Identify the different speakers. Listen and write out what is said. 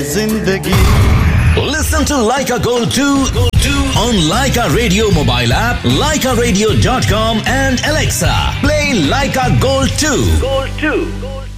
Speaker 1: जिंदगी
Speaker 2: Listen to Leica Gold 2 on Leica Radio mobile app, leicaradio.com and Alexa. Play Leica Gold 2.